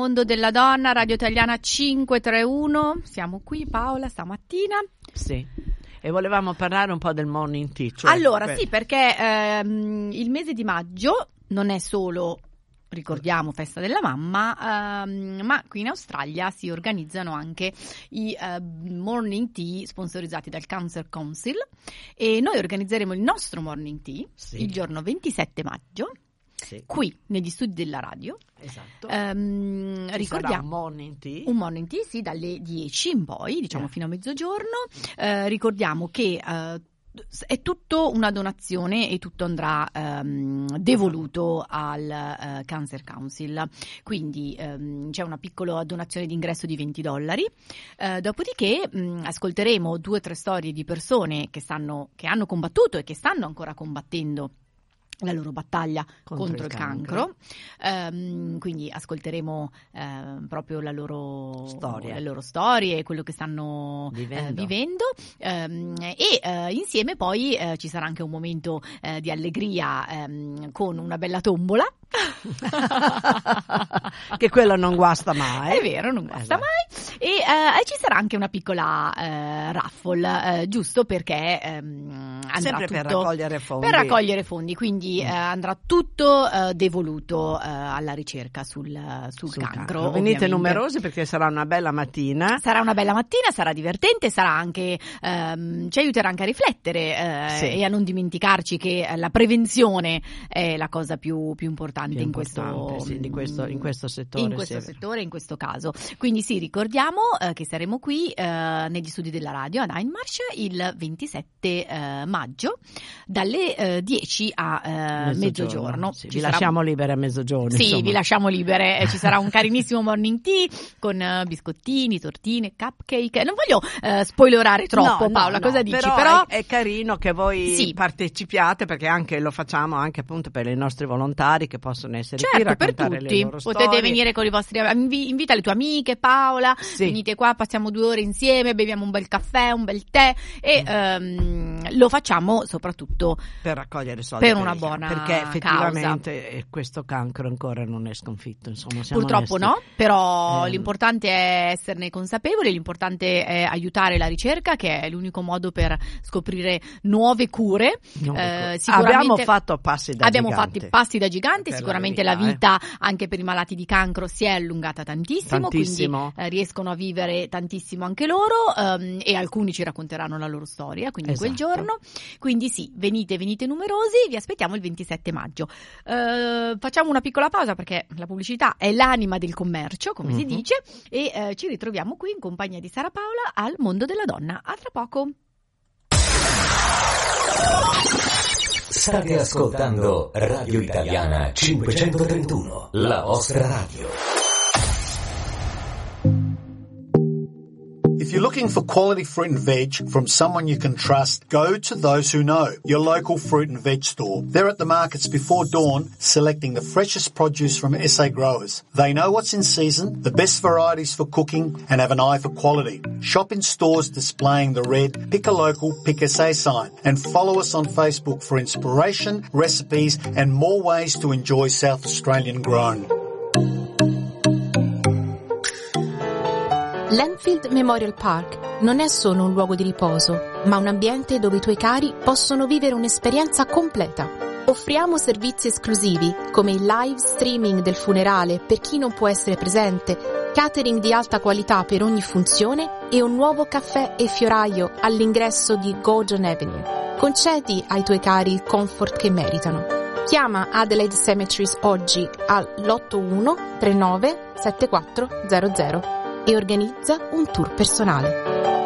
Mondo della Donna, Radio Italiana 531. Siamo qui, Paola, stamattina. Sì. E volevamo parlare un po' del morning tea. Cioè allora, sì, perché il mese di maggio non è solo, ricordiamo, festa della mamma, ma qui in Australia si organizzano anche i morning tea sponsorizzati dal Cancer Council, e noi organizzeremo il nostro morning tea il giorno 27 maggio. Sì. Qui negli studi della radio. Esatto. Ricordiamo un morning tea, sì, dalle 10 in poi, diciamo fino a mezzogiorno. Ricordiamo che è tutto una donazione e tutto andrà devoluto al Cancer Council, quindi c'è una piccola donazione di ingresso di $20. Dopodiché ascolteremo 2 o 3 storie di persone che hanno combattuto e che stanno ancora combattendo la loro battaglia contro il cancro. Quindi ascolteremo proprio le loro storie, quello che stanno vivendo, e insieme poi ci sarà anche un momento di allegria con una bella tombola. Che quello non guasta mai. È vero, non guasta mai. E ci sarà anche una piccola raffle, giusto perché andrà sempre tutto per raccogliere fondi. Quindi andrà tutto devoluto alla ricerca sul cancro. Venite numerosi perché sarà una bella mattina. Sarà divertente, sarà anche ci aiuterà anche a riflettere e a non dimenticarci che la prevenzione è la cosa più importante in questo settore, in questo caso. Quindi sì, ricordiamo che saremo qui negli studi della radio ad Hindmarsh il 27 maggio dalle 10 a mezzogiorno. Sì, vi lasciamo libere a mezzogiorno. Sì, insomma. Vi lasciamo libere. Ci sarà un carinissimo morning tea con biscottini, tortine, cupcake. Non voglio spoilerare troppo, Paola, cosa dici? Però è carino che voi partecipiate, perché anche lo facciamo anche appunto per i nostri volontari che possono essere qui, raccontare le loro storie. Potete venire con i vostri invita le tue amiche, Paola, venite qua, passiamo 2 ore insieme, beviamo un bel caffè, un bel tè e lo facciamo soprattutto per raccogliere soldi per una buona perché effettivamente causa. Questo cancro ancora non è sconfitto, insomma, purtroppo onesti. No, però l'importante è esserne consapevoli, l'importante è aiutare la ricerca, che è l'unico modo per scoprire nuove cure. Abbiamo fatto passi da gigante, sicuramente la vita anche per i malati di cancro si è allungata tantissimo. Quindi riescono a vivere tantissimo anche loro, e alcuni ci racconteranno la loro storia, quindi quel giorno. Quindi sì, venite numerosi, vi aspettiamo il 27 maggio. Facciamo una piccola pausa perché la pubblicità è l'anima del commercio, come si dice, e ci ritroviamo qui in compagnia di Sara Paola al Mondo della Donna. A tra poco. State ascoltando Radio Italiana 531, la vostra radio. If you're looking for quality fruit and veg from someone you can trust, go to Those Who Know, your local fruit and veg store. They're at the markets before dawn, selecting the freshest produce from SA growers. They know what's in season, the best varieties for cooking, and have an eye for quality. Shop in stores displaying the red Pick a Local, Pick SA sign, and follow us on Facebook for inspiration, recipes, and more ways to enjoy South Australian grown. L'Enfield Memorial Park non è solo un luogo di riposo, ma un ambiente dove i tuoi cari possono vivere un'esperienza completa. Offriamo servizi esclusivi come il live streaming del funerale per chi non può essere presente, catering di alta qualità per ogni funzione e un nuovo caffè e fioraio all'ingresso di Gordon Avenue. Concedi ai tuoi cari il comfort che meritano. Chiama Adelaide Cemeteries oggi all'81 39 7400 e organizza un tour personale.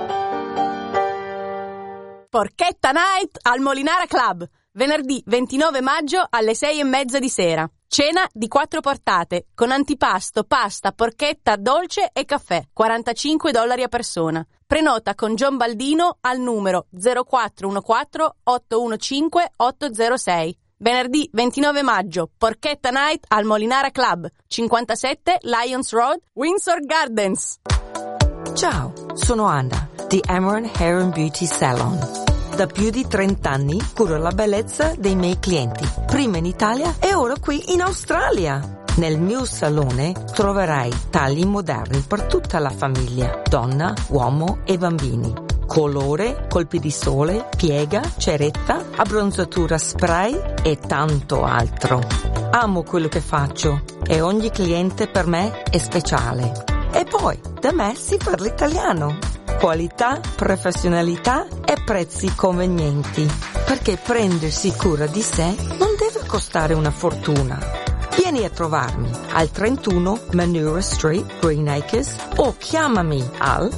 Porchetta Night al Molinara Club, venerdì 29 maggio alle 6:30 di sera. Cena di 4 portate, con antipasto, pasta, porchetta, dolce e caffè, $45 a persona. Prenota con John Baldino al numero 0414 815 806. Venerdì 29 maggio, Porchetta Night al Molinara Club, 57 Lions Road, Windsor Gardens. Ciao, sono Anna di Amaran Hair and Beauty Salon. Da più di 30 anni curo la bellezza dei miei clienti, prima in Italia e ora qui in Australia. Nel mio salone troverai tagli moderni per tutta la famiglia, donna, uomo e bambini. Colore, colpi di sole, piega, ceretta, abbronzatura spray e tanto altro. Amo quello che faccio e ogni cliente per me è speciale. E poi, da me si parla italiano. Qualità, professionalità e prezzi convenienti. Perché prendersi cura di sé non deve costare una fortuna. Vieni a trovarmi al 31 Manure Street, Green Acres, o chiamami al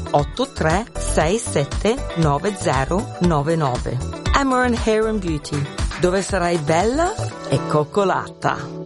83679099. Amaran Hair and Beauty, dove sarai bella e coccolata.